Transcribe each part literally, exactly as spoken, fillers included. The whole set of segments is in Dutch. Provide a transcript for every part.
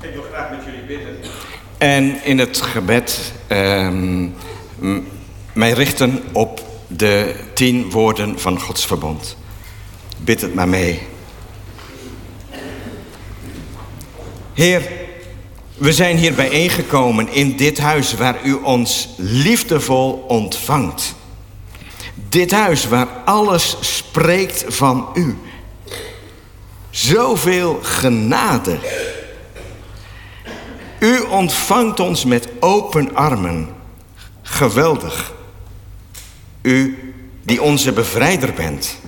Ik wil graag met jullie bidden. En in het gebed um, mij richten op de tien woorden van Gods verbond. Bid het maar mee. Heer, we zijn hier bijeengekomen in dit huis waar u ons liefdevol ontvangt. Dit huis waar alles spreekt van u. Zoveel genade. U ontvangt ons met open armen. Geweldig. U die onze bevrijder bent.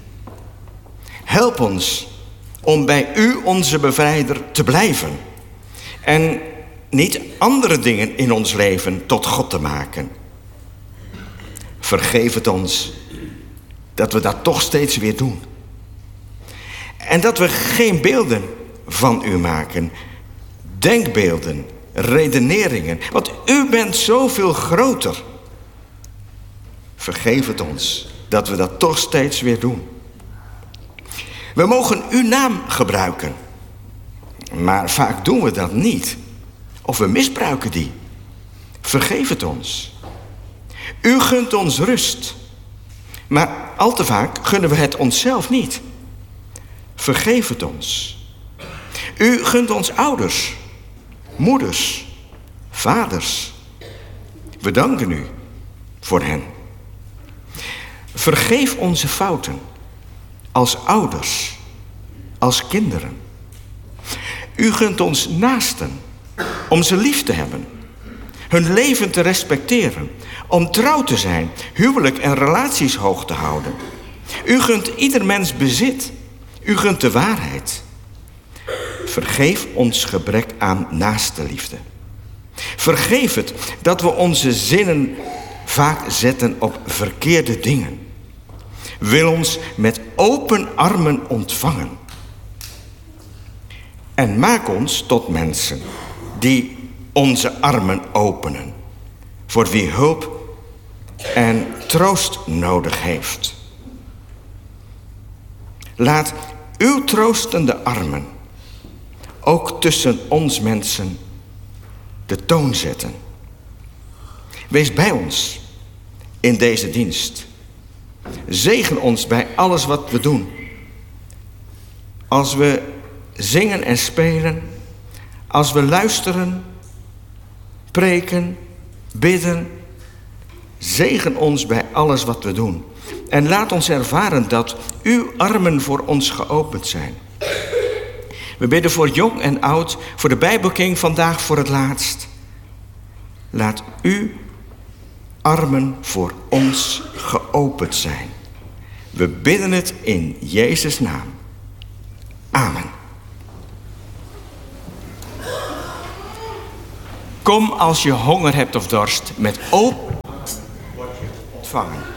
Help ons om bij u onze bevrijder te blijven. En niet andere dingen in ons leven tot God te maken. Vergeef het ons dat we dat toch steeds weer doen. En dat we geen beelden van u maken. Denkbeelden, redeneringen. Want u bent zoveel groter. Vergeef het ons dat we dat toch steeds weer doen. We mogen uw naam gebruiken. Maar vaak doen we dat niet. Of we misbruiken die. Vergeef het ons. U gunt ons rust. Maar al te vaak gunnen we het onszelf niet. Vergeef het ons. U gunt ons ouders, moeders, vaders. We danken u voor hen. Vergeef onze fouten. Als ouders, als kinderen. U gunt ons naasten om ze lief te hebben. Hun leven te respecteren. Om trouw te zijn, huwelijk en relaties hoog te houden. U gunt ieder mens bezit. U gunt de waarheid. Vergeef ons gebrek aan naastenliefde. Vergeef het dat we onze zinnen vaak zetten op verkeerde dingen. Wil ons met open armen ontvangen. En maak ons tot mensen die onze armen openen. Voor wie hulp en troost nodig heeft. Laat uw troostende armen ook tussen ons mensen de toon zetten. Wees bij ons in deze dienst. Zegen ons bij alles wat we doen. Als we zingen en spelen. Als we luisteren, preken, bidden. Zegen ons bij alles wat we doen. En laat ons ervaren dat uw armen voor ons geopend zijn. We bidden voor jong en oud, voor de Bijbelking vandaag voor het laatst. Laat uw armen voor ons geopend zijn. We bidden het in Jezus' naam. Amen. Kom als je honger hebt of dorst, met open word je ontvangen.